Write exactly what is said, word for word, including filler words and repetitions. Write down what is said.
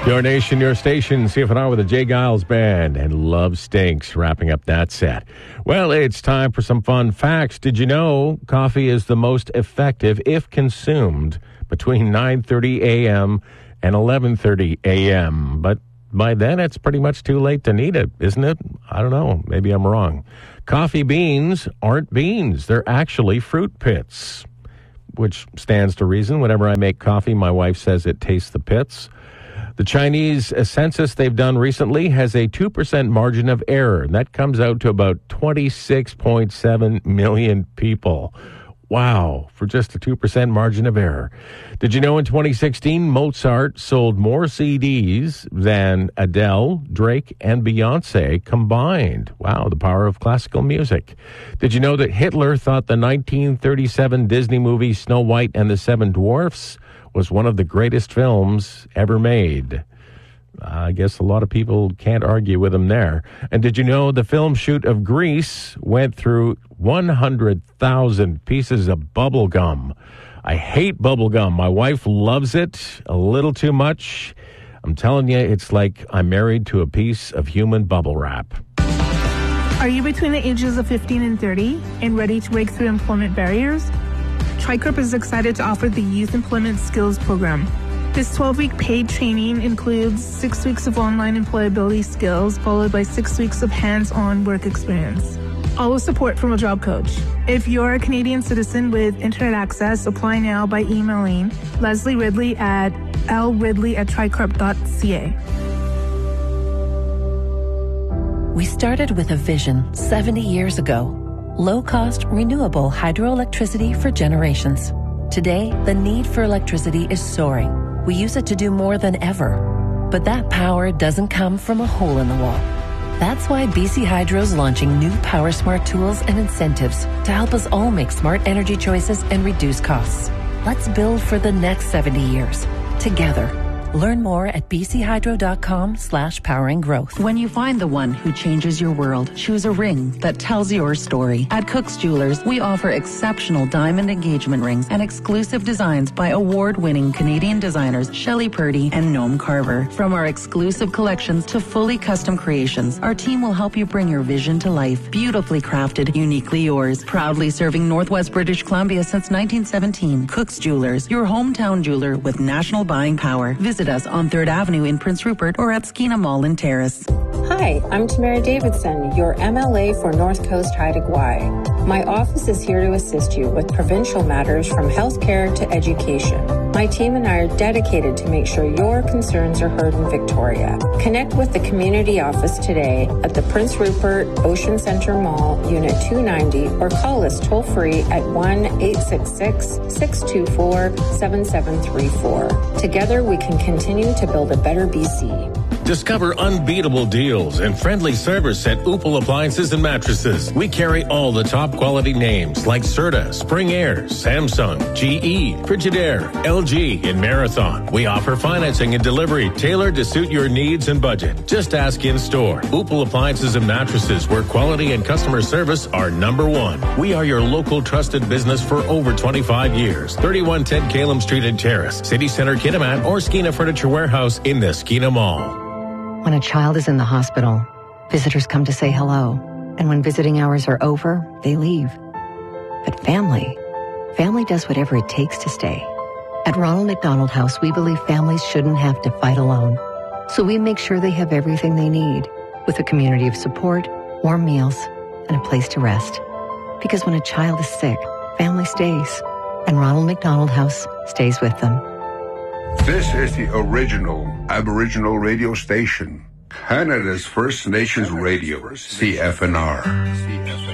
Your nation, your station, C F N R with the Jay Giles Band and Love Stinks, wrapping up that set. Well, it's time for some fun facts. Did you know coffee is the most effective if consumed between nine thirty a.m. and eleven thirty a.m.? But by then, it's pretty much too late to need it, isn't it? I don't know. Maybe I'm wrong. Coffee beans aren't beans. They're actually fruit pits, which stands to reason. Whenever I make coffee, my wife says it tastes the pits. The Chinese census they've done recently has a two percent margin of error, and that comes out to about twenty-six point seven million people. Wow, for just a two percent margin of error. Did you know in twenty sixteen, Mozart sold more C Ds than Adele, Drake, and Beyonce combined? Wow, the power of classical music. Did you know that Hitler thought the nineteen thirty-seven Disney movie Snow White and the Seven Dwarfs was one of the greatest films ever made? I guess a lot of people can't argue with him there. And did you know the film shoot of Grease went through one hundred thousand pieces of bubble gum? I hate bubble gum. My wife loves it a little too much. I'm telling you, it's like I'm married to a piece of human bubble wrap. Are you between the ages of fifteen and thirty and ready to break through employment barriers? TriCorp is excited to offer the Youth Employment Skills Program. This twelve-week paid training includes six weeks of online employability skills, followed by six weeks of hands-on work experience. All with support from a job coach. If you're a Canadian citizen with internet access, apply now by emailing Leslie Ridley at l ridley at tricorp dot c a. We started with a vision seventy years ago. Low-cost, renewable hydroelectricity for generations. Today, the need for electricity is soaring. We use it to do more than ever. But that power doesn't come from a hole in the wall. That's why B C Hydro is launching new PowerSmart tools and incentives to help us all make smart energy choices and reduce costs. Let's build for the next seventy years, together. Learn more at bchydro.com slash powering growth. When you find the one who changes your world, choose a ring that tells your story. At Cook's Jewelers, we offer exceptional diamond engagement rings and exclusive designs by award-winning Canadian designers Shelley Purdy and Noam Carver. From our exclusive collections to fully custom creations, our team will help you bring your vision to life. Beautifully crafted, uniquely yours. Proudly serving Northwest British Columbia since nineteen seventeen. Cook's Jewelers, your hometown jeweler with national buying power. Visit us on third Avenue in Prince Rupert or at Skeena Mall in Terrace. Hi, I'm Tamara Davidson, your M L A for North Coast Haida Gwaii. My office is here to assist you with provincial matters from healthcare to education. My team and I are dedicated to make sure your concerns are heard in Victoria. Connect with the community office today at the Prince Rupert Ocean Center Mall, Unit two ninety, or call us toll-free at one eight six six, six two four, seven seven three four. Together we can continue to build a better B C. Discover unbeatable deals and friendly service at Opal Appliances and Mattresses. We carry all the top quality names like Serta, Spring Air, Samsung, G E, Frigidaire, L G, and Marathon. We offer financing and delivery tailored to suit your needs and budget. Just ask in store. Opal Appliances and Mattresses, where quality and customer service are number one. We are your local trusted business for over twenty-five years. thirty-one ten Calum Street in Terrace, City Center Kitimat, or Skeena Furniture Warehouse in the Skeena Mall. When a child is in the hospital, visitors come to say hello. And when visiting hours are over, they leave. But family, family does whatever it takes to stay. At Ronald McDonald House, we believe families shouldn't have to fight alone. So we make sure they have everything they need, with a community of support, warm meals, and a place to rest. Because when a child is sick, family stays. And Ronald McDonald House stays with them. This is the original Aboriginal radio station, Canada's First Nations Radio, C F N R.